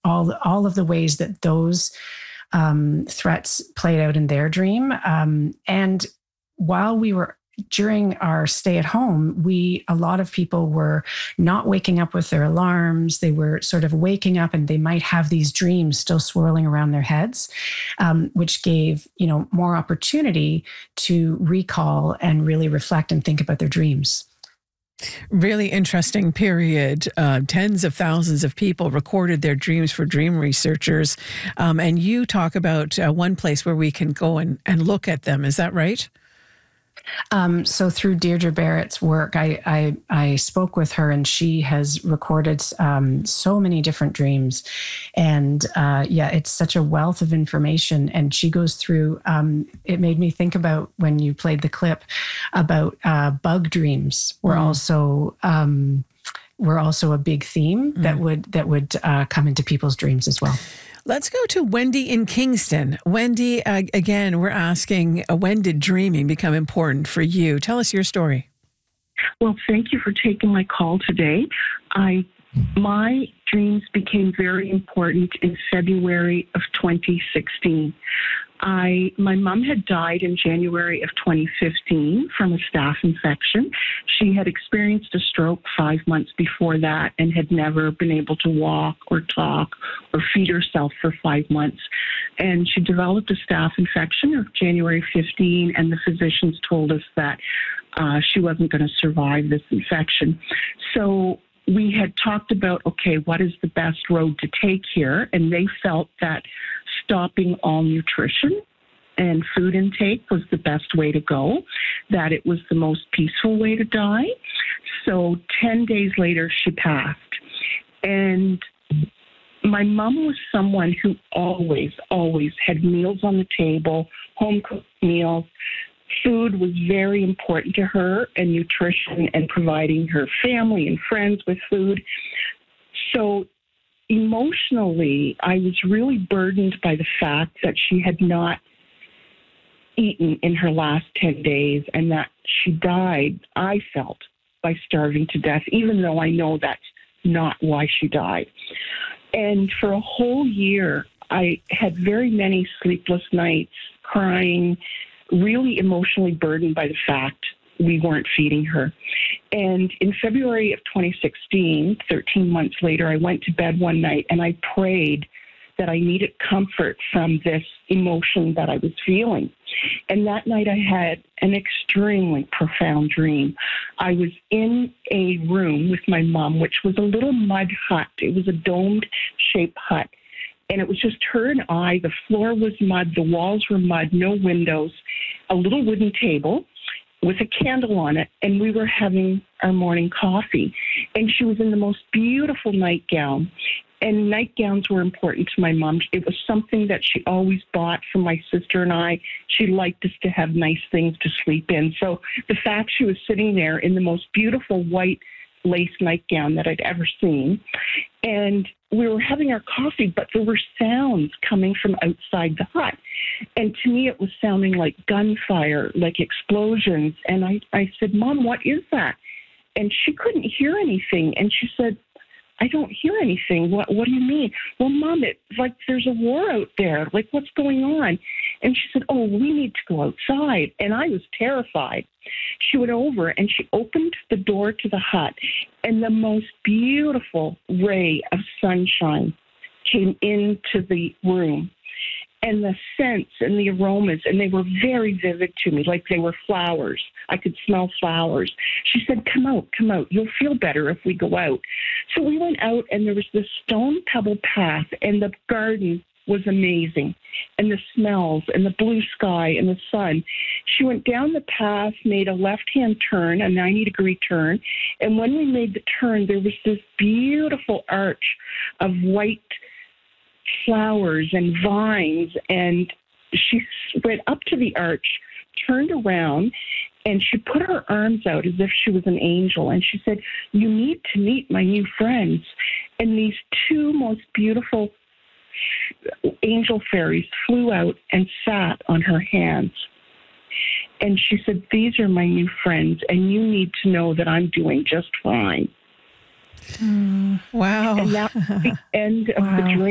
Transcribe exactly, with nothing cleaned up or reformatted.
all, all of the ways that those um, threats played out in their dream. Um, and while we were during our stay at home, we, a lot of people were not waking up with their alarms. They were sort of waking up and they might have these dreams still swirling around their heads, um, which gave, you know, more opportunity to recall and really reflect and think about their dreams. Really interesting period. Uh, tens of thousands of people recorded their dreams for dream researchers. Um, and you talk about uh, one place where we can go and, and look at them. Is that right? Um, so through Deirdre Barrett's work, I, I, I spoke with her, and she has recorded um, so many different dreams. And uh, yeah, it's such a wealth of information. And she goes through, um, it made me think about when you played the clip about uh, bug dreams were mm. also um, were also a big theme mm. that would that would uh, come into people's dreams as well. Let's go to Wendy in Kingston. Wendy, uh, again, we're asking, uh, when did dreaming become important for you? Tell us your story. Well, thank you for taking my call today. I, my dreams became very important in February of twenty sixteen. I, my mom had died in January of twenty fifteen from a staph infection. She had experienced a stroke five months before that and had never been able to walk or talk or feed herself for five months. And she developed a staph infection of January fifteenth, and the physicians told us that uh, she wasn't going to survive this infection. So we had talked about, okay, what is the best road to take here? And they felt that stopping all nutrition and food intake was the best way to go, that it was the most peaceful way to die. So ten days later, she passed. And my mom was someone who always, always had meals on the table, home-cooked meals. Food was very important to her, and nutrition and providing her family and friends with food. So emotionally, I was really burdened by the fact that she had not eaten in her last ten days and that she died, I felt, by starving to death, even though I know that's not why she died. And for a whole year, I had very many sleepless nights, crying, really emotionally burdened by the fact we weren't feeding her. And in February of twenty sixteen, thirteen months later, I went to bed one night and I prayed that I needed comfort from this emotion that I was feeling. And that night I had an extremely profound dream. I was in a room with my mom, which was a little mud hut. It was a domed shaped hut. And it was just her and I. The floor was mud. The walls were mud, no windows, a little wooden table with a candle on it. And we were having our morning coffee. And she was in the most beautiful nightgown. And nightgowns were important to my mom. It was something that she always bought for my sister and I. She liked us to have nice things to sleep in. So the fact she was sitting there in the most beautiful white lace nightgown that I'd ever seen. And we were having our coffee, but there were sounds coming from outside the hut. And to me, it was sounding like gunfire, like explosions. And I, I said, Mom, what is that? And she couldn't hear anything. And she said, I don't hear anything. What What do you mean? Well, Mom, it's like there's a war out there. Like, what's going on? And she said, oh, we need to go outside. And I was terrified. She went over and she opened the door to the hut, and the most beautiful ray of sunshine came into the room. And the scents and the aromas, and they were very vivid to me, like they were flowers. I could smell flowers. She said, come out, come out. You'll feel better if we go out. So we went out, and there was this stone pebble path, and the garden was amazing. And the smells, and the blue sky, and the sun. She went down the path, made a left-hand turn, a ninety-degree turn. And when we made the turn, there was this beautiful arch of white flowers and vines, and she went up to the arch, turned around, and she put her arms out as if she was an angel, and she said, you need to meet my new friends. And these two most beautiful angel fairies flew out and sat on her hands. And she said, these are my new friends, and you need to know that I'm doing just fine. Mm, wow. And that was the end of Wow. the dream.